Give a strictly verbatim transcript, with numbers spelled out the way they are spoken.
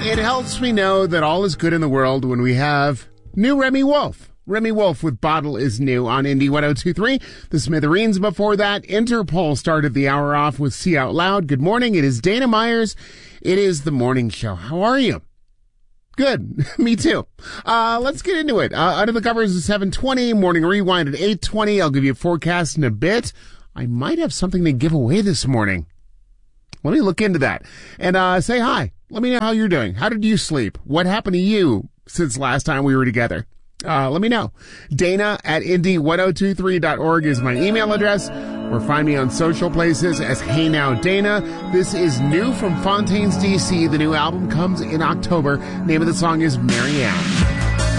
It helps me know that all is good in the world when we have new Remy Wolf. Remy Wolf with Bottle is New on Indie one oh two point three. The Smithereens before that. Interpol started the hour off with See Out Loud. Good morning. It is Dana Myers. It is the morning show. How are you? Good. Me too. Uh, let's get into it. Uh, under the covers is seven twenty. Morning Rewind at eight twenty. I'll give you a forecast in a bit. I might have something to give away this morning. Let me look into that. And uh, say hi. Let me know how you're doing. How did you sleep? What happened to you since last time we were together? Uh, let me know. Dana at indie ten twenty-three dot org is my email address. Or find me on social places as Hey Now Dana. This is new from Fontaines, D C. The new album comes in October. Name of the song is Marianne.